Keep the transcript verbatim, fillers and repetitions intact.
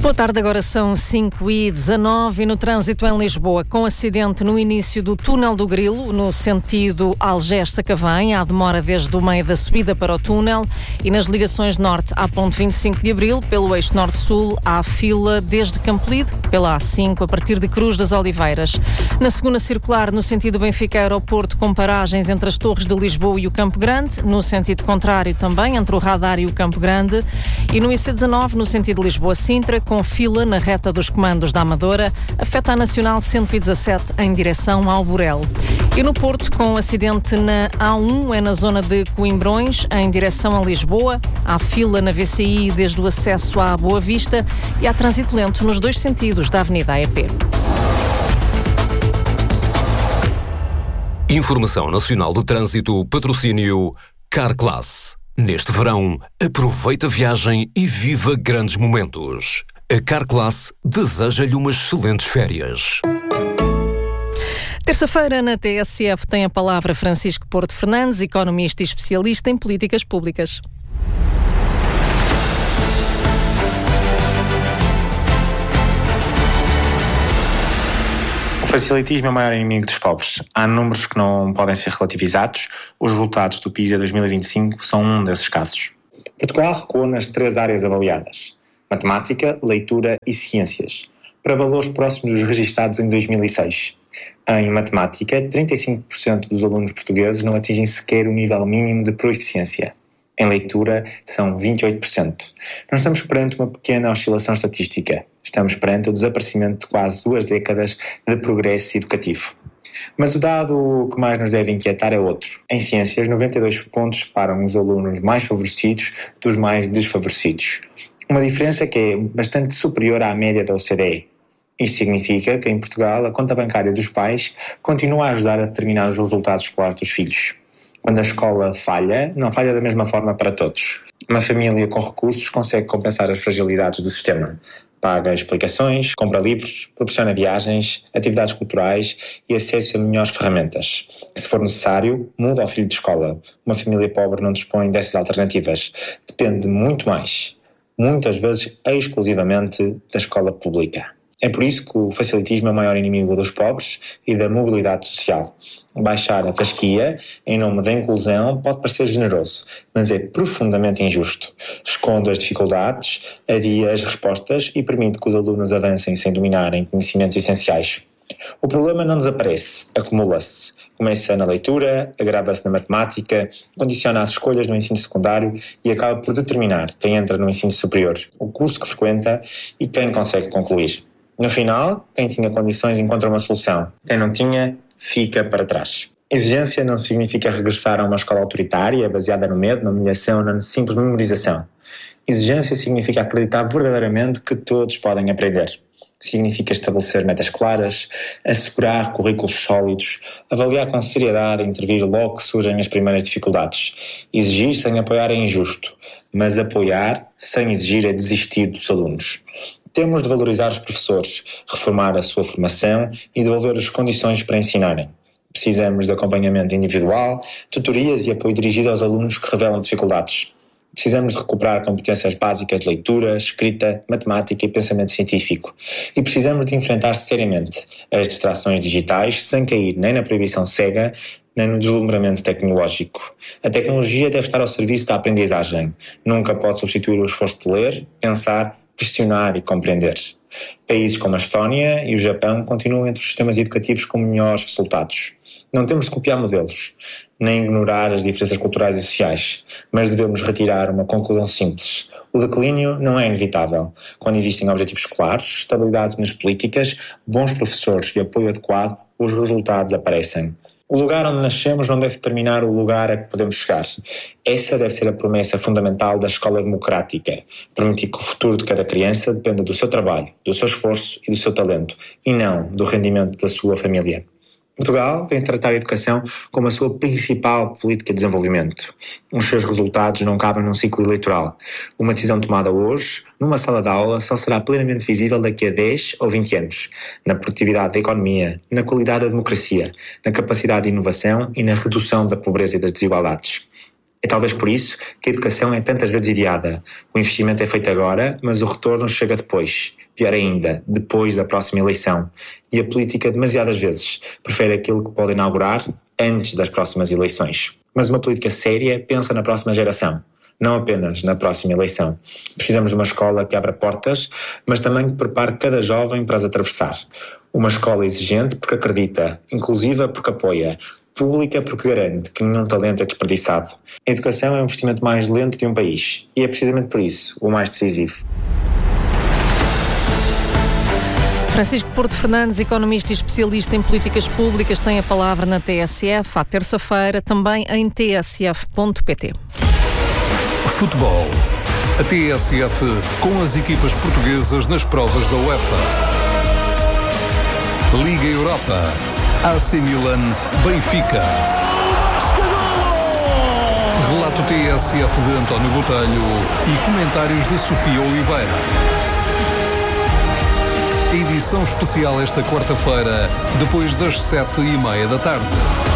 Boa tarde, agora são cinco e dezanove e no trânsito em Lisboa, com acidente no início do túnel do Grilo, no sentido Algés-Sacavém, há demora desde o meio da subida para o túnel, e nas ligações norte à ponte vinte e cinco de Abril, pelo eixo norte-sul, há fila desde Campolide, pela A cinco, a partir de Cruz das Oliveiras. Na segunda circular, no sentido Benfica-Aeroporto, com paragens entre as Torres de Lisboa e o Campo Grande, no sentido contrário também, entre o Radar e o Campo Grande, e no I C dezanove, no sentido Lisboa-Sintra, com fila na reta dos comandos da Amadora, afeta a Nacional cento e dezassete em direção ao Borel. E no Porto, com acidente na A um, é na zona de Coimbrões, em direção a Lisboa, há fila na V C I desde o acesso à Boa Vista e há trânsito lento nos dois sentidos da Avenida A E P. Informação Nacional de Trânsito, patrocínio Carclass. Neste verão, aproveita a viagem e viva grandes momentos. A Carclass deseja-lhe umas excelentes férias. Terça-feira, na T S F, tem a palavra Francisco Porto Fernandes, economista e especialista em políticas públicas. O facilitismo é o maior inimigo dos pobres. Há números que não podem ser relativizados. Os resultados do PISA dois mil e vinte e cinco são um desses casos. Portugal recuou nas três áreas avaliadas: matemática, leitura e ciências, para valores próximos dos registados em dois mil e seis. Em matemática, trinta e cinco por cento dos alunos portugueses não atingem sequer o nível mínimo de proficiência. Em leitura, são vinte e oito por cento. Não estamos perante uma pequena oscilação estatística. Estamos perante o desaparecimento de quase duas décadas de progresso educativo. Mas o dado que mais nos deve inquietar é outro. Em ciências, noventa e dois pontos separam os alunos mais favorecidos dos mais desfavorecidos. Uma diferença que é bastante superior à média da O C D E. Isto significa que, em Portugal, a conta bancária dos pais continua a ajudar a determinar os resultados escolares dos filhos. Quando a escola falha, não falha da mesma forma para todos. Uma família com recursos consegue compensar as fragilidades do sistema. Paga explicações, compra livros, proporciona viagens, atividades culturais e acesso a melhores ferramentas. Se for necessário, muda ao filho de escola. Uma família pobre não dispõe dessas alternativas. Depende muito mais, muitas vezes exclusivamente, da escola pública. É por isso que o facilitismo é o maior inimigo dos pobres e da mobilidade social. Baixar a fasquia em nome da inclusão pode parecer generoso, mas é profundamente injusto. Esconde as dificuldades, adia as respostas e permite que os alunos avancem sem dominarem conhecimentos essenciais. O problema não desaparece, acumula-se. Começa na leitura, agrava-se na matemática, condiciona as escolhas no ensino secundário e acaba por determinar quem entra no ensino superior, o curso que frequenta e quem consegue concluir. No final, quem tinha condições encontra uma solução. Quem não tinha, fica para trás. Exigência não significa regressar a uma escola autoritária, baseada no medo, na humilhação, na simples memorização. Exigência significa acreditar verdadeiramente que todos podem aprender. Significa estabelecer metas claras, assegurar currículos sólidos, avaliar com seriedade e intervir logo que surgem as primeiras dificuldades. Exigir sem apoiar é injusto, mas apoiar sem exigir é desistir dos alunos. Temos de valorizar os professores, reformar a sua formação e devolver as condições para ensinarem. Precisamos de acompanhamento individual, tutorias e apoio dirigido aos alunos que revelam dificuldades. Precisamos de recuperar competências básicas de leitura, escrita, matemática e pensamento científico. E precisamos de enfrentar seriamente as distrações digitais sem cair nem na proibição cega, nem no deslumbramento tecnológico. A tecnologia deve estar ao serviço da aprendizagem. Nunca pode substituir o esforço de ler, pensar, questionar e compreender. Países como a Estónia e o Japão continuam entre os sistemas educativos com melhores resultados. Não temos de copiar modelos, nem ignorar as diferenças culturais e sociais, mas devemos retirar uma conclusão simples. O declínio não é inevitável. Quando existem objetivos claros, estabilidade nas políticas, bons professores e apoio adequado, os resultados aparecem. O lugar onde nascemos não deve determinar o lugar a que podemos chegar. Essa deve ser a promessa fundamental da escola democrática. Permitir que o futuro de cada criança dependa do seu trabalho, do seu esforço e do seu talento, e não do rendimento da sua família. Portugal tem de tratar a educação como a sua principal política de desenvolvimento. Os seus resultados não cabem num ciclo eleitoral. Uma decisão tomada hoje, numa sala de aula, só será plenamente visível daqui a dez ou vinte anos, na produtividade da economia, na qualidade da democracia, na capacidade de inovação e na redução da pobreza e das desigualdades. É talvez por isso que a educação é tantas vezes ideada. O investimento é feito agora, mas o retorno chega depois. Pior ainda, depois da próxima eleição. E a política, demasiadas vezes, prefere aquilo que pode inaugurar antes das próximas eleições. Mas uma política séria pensa na próxima geração, não apenas na próxima eleição. Precisamos de uma escola que abra portas, mas também que prepare cada jovem para as atravessar. Uma escola exigente porque acredita, inclusiva porque apoia, pública porque garante que nenhum talento é desperdiçado. A educação é o investimento mais lento de um país e é precisamente por isso o mais decisivo. Francisco Porto Fernandes, economista e especialista em políticas públicas, tem a palavra na T S F à terça-feira, também em t s f ponto p t. Futebol. A T S F com as equipas portuguesas nas provas da UEFA. Liga Europa. A C Milan, Benfica. Relato T S F de António Botelho e comentários de Sofia Oliveira. Edição especial esta quarta-feira, depois das sete e meia da tarde.